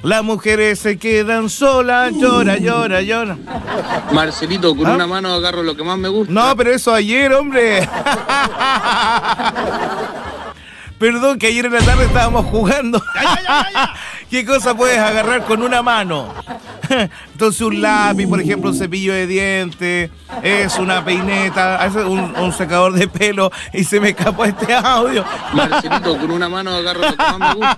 Las mujeres se quedan solas, llora, llora, llora. Marcelito, con una mano agarro lo que más me gusta. No, pero eso ayer, hombre. Perdón, que ayer en la tarde estábamos jugando. Ya. ¿Qué cosa puedes agarrar con una mano? Entonces un lápiz, por ejemplo, un cepillo de dientes, es una peineta, es un secador de pelo y se me escapó este audio. Marcelito, con una mano agarro lo que más me gusta.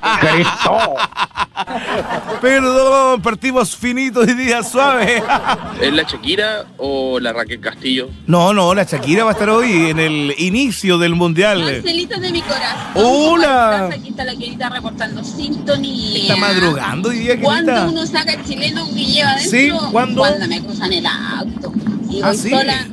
Perdón, partimos finito y día suave. ¿Es la Shakira o la Raquel Castillo? No, la Shakira va a estar hoy en el inicio del mundial. Marcelito de mi corazón. Hola. Aquí está la querida reportando sintonía. Está madrugando hoy día, ¿Cuándo querida? uno saca el chileno que lleva adentro? Sí, ¿cuándo? Cuando me cruzan el auto. Y voy ¿sí? sola.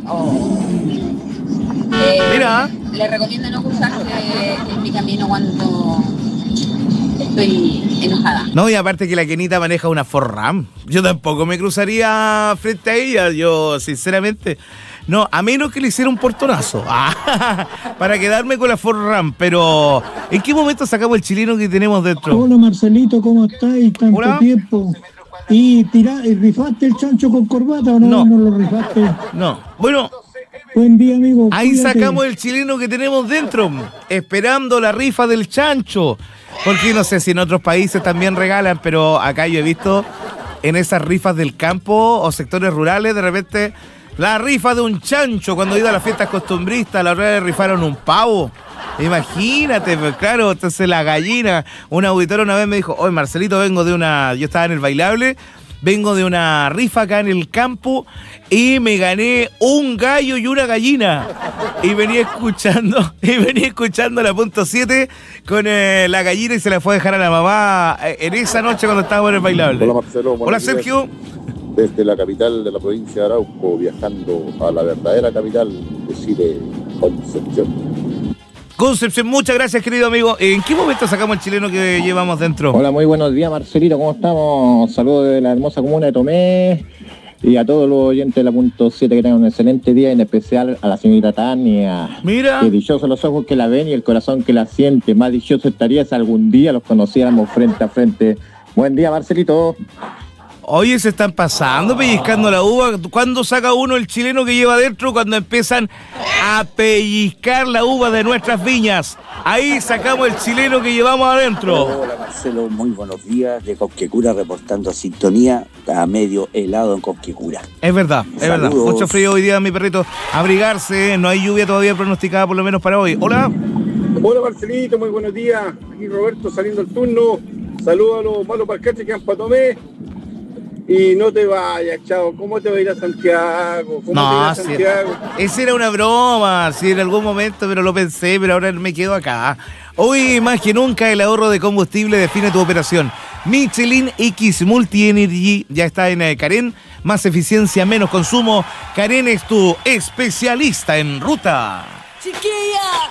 Mira. Le recomiendo no cruzarse en mi camino cuando estoy enojada. No, y aparte que la Kenita maneja una Ford Ram. Yo tampoco me cruzaría frente a ella, yo sinceramente. No, a menos que le hiciera un portonazo. Para quedarme con la Ford Ram. Pero, ¿en qué momento sacamos el chileno que tenemos dentro? Hola Marcelito, ¿cómo estás? Tanto Hola. tiempo. ¿Y rifaste el chancho con corbata o no? No. No lo rifaste. No, bueno, Buen día, amigo. ahí Cuídate. sacamos el chileno que tenemos dentro, esperando la rifa del chancho. Porque no sé si en otros países también regalan, pero acá yo he visto en esas rifas del campo o sectores rurales, de repente, la rifa de un chancho. Cuando he ido a las fiestas costumbristas, la otra vez rifaron un pavo. Imagínate, pues claro, entonces la gallina. Un auditor una vez me dijo, oye Marcelito, yo estaba en el bailable, vengo de una rifa acá en el campo y me gané un gallo y una gallina. Y venía escuchando la punto 7 con la gallina y se la fue a dejar a la mamá en esa noche cuando estábamos en el bailable. Hola Marcelo, Hola Sergio. Desde la capital de la provincia de Arauco, viajando a la verdadera capital de Chile, Concepción, muchas gracias querido amigo. ¿En qué momento sacamos el chileno que llevamos dentro? Hola, muy buenos días Marcelito, ¿cómo estamos? Saludos de la hermosa comuna de Tomé y a todos los oyentes de la punto 7 que tengan un excelente día, en especial a la señorita Tania. Mira. Que dichosos los ojos que la ven y el corazón que la siente. Más dichoso estaría si algún día los conociéramos frente a frente. Buen día Marcelito. Oye, se están pasando, pellizcando la uva. ¿Cuándo saca uno el chileno que lleva adentro? Cuando empiezan a pellizcar la uva de nuestras viñas. Ahí sacamos el chileno que llevamos adentro. Hola Marcelo, muy buenos días. De Copquecura reportando sintonía. Está medio helado en Copquecura. Es verdad, es verdad. Saludos. Mucho frío hoy día, mi perrito. Abrigarse, no hay lluvia todavía pronosticada por lo menos para hoy. Hola. Hola Marcelito, muy buenos días. Aquí Roberto saliendo el turno. Saludos a los malos parcaches que han para Tomé. Y no te vayas, chao. ¿Cómo te va a ir a Santiago? ¿Cómo te va a ir a Santiago? Esa era una broma, sí, en algún momento, pero lo pensé, pero ahora me quedo acá. Hoy más que nunca el ahorro de combustible define tu operación. Michelin X Multi Energy ya está en Carén. Más eficiencia, menos consumo. Carén es tu especialista en ruta. Chiquilla.